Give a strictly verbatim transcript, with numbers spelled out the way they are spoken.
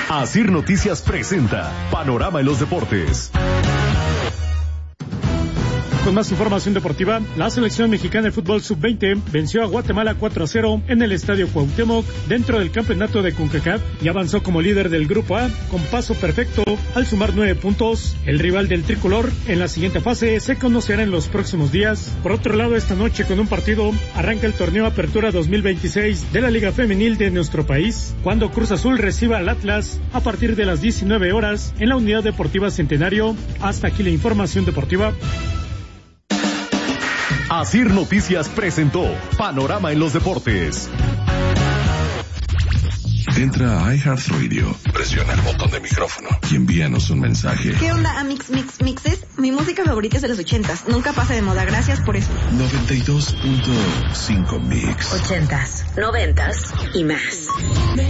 Asir Noticias presenta Panorama en los Deportes. Con más información deportiva, la selección mexicana de fútbol sub veinte venció a Guatemala cuatro a cero en el Estadio Cuauhtémoc dentro del campeonato de CONCACAF y avanzó como líder del Grupo A con paso perfecto al sumar nueve puntos. El rival del tricolor en la siguiente fase se conocerá en los próximos días. Por otro lado, esta noche con un partido arranca el torneo Apertura dos mil veintiséis de la Liga Femenil de nuestro país, cuando Cruz Azul reciba al Atlas a partir de las diecinueve horas en la Unidad Deportiva Centenario. Hasta aquí la información deportiva. Asir Noticias presentó Panorama en los Deportes. Entra a iHeartRadio, presiona el botón de micrófono y envíanos un mensaje. ¿Qué onda, Amix Mix Mixes? Mi música favorita es de los ochentas, nunca pasa de moda, gracias por eso. noventa y dos punto cinco Mix. Ochentas, noventas y más.